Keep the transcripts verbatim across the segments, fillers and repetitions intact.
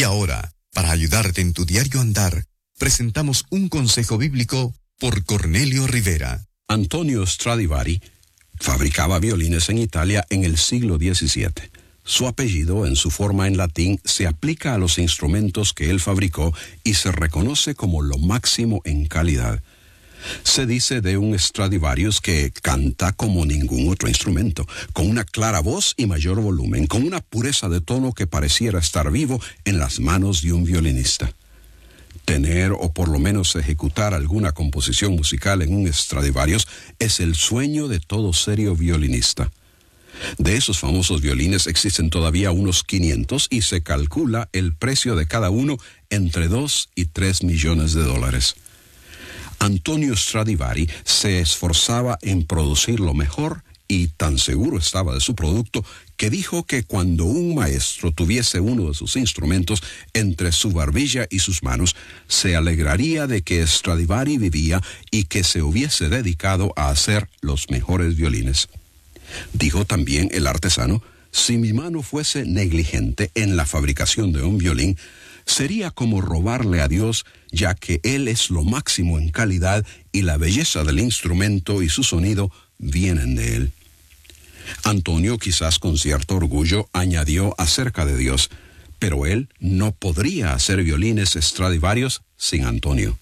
ahora, para ayudarte en tu diario andar, presentamos un consejo bíblico por Cornelio Rivera. Antonio Stradivari fabricaba violines en Italia en el siglo diecisiete. Su apellido, en su forma en latín, se aplica a los instrumentos que él fabricó y se reconoce como lo máximo en calidad. Se dice de un Stradivarius que canta como ningún otro instrumento, con una clara voz y mayor volumen, con una pureza de tono que pareciera estar vivo en las manos de un violinista. Tener o por lo menos ejecutar alguna composición musical en un Stradivarius es el sueño de todo serio violinista. De esos famosos violines existen todavía unos quinientos y se calcula el precio de cada uno entre dos y tres millones de dólares. Antonio Stradivari se esforzaba en producir lo mejor y tan seguro estaba de su producto que dijo que cuando un maestro tuviese uno de sus instrumentos entre su barbilla y sus manos, se alegraría de que Stradivari vivía y que se hubiese dedicado a hacer los mejores violines. Dijo también el artesano: si mi mano fuese negligente en la fabricación de un violín, sería como robarle a Dios, ya que Él es lo máximo en calidad y la belleza del instrumento y su sonido vienen de Él. Antonio, quizás con cierto orgullo, añadió acerca de Dios: pero él no podría hacer violines Stradivarius sin Antonio.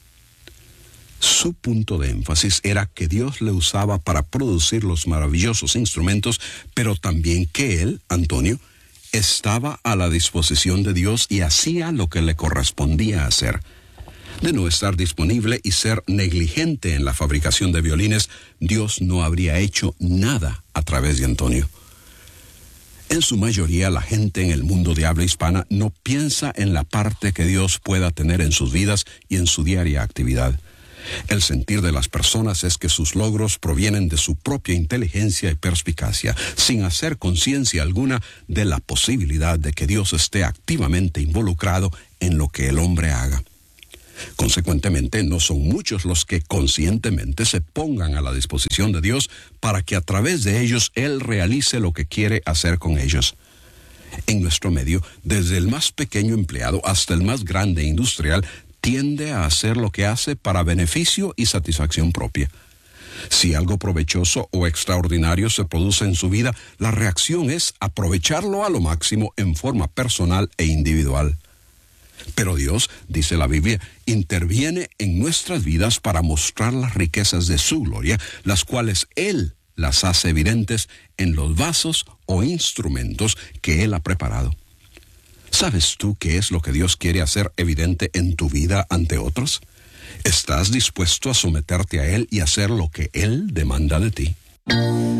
Su punto de énfasis era que Dios le usaba para producir los maravillosos instrumentos, pero también que él, Antonio, estaba a la disposición de Dios y hacía lo que le correspondía hacer. De no estar disponible y ser negligente en la fabricación de violines, Dios no habría hecho nada a través de Antonio. En su mayoría, la gente en el mundo de habla hispana no piensa en la parte que Dios pueda tener en sus vidas y en su diaria actividad. El sentir de las personas es que sus logros provienen de su propia inteligencia y perspicacia, sin hacer conciencia alguna de la posibilidad de que Dios esté activamente involucrado en lo que el hombre haga. Consecuentemente, no son muchos los que conscientemente se pongan a la disposición de Dios para que a través de ellos Él realice lo que quiere hacer con ellos. En nuestro medio, desde el más pequeño empleado hasta el más grande industrial, tiende a hacer lo que hace para beneficio y satisfacción propia. Si algo provechoso o extraordinario se produce en su vida, la reacción es aprovecharlo a lo máximo en forma personal e individual. Pero Dios, dice la Biblia, interviene en nuestras vidas para mostrar las riquezas de su gloria, las cuales Él las hace evidentes en los vasos o instrumentos que Él ha preparado. ¿Sabes tú qué es lo que Dios quiere hacer evidente en tu vida ante otros? ¿Estás dispuesto a someterte a Él y hacer lo que Él demanda de ti?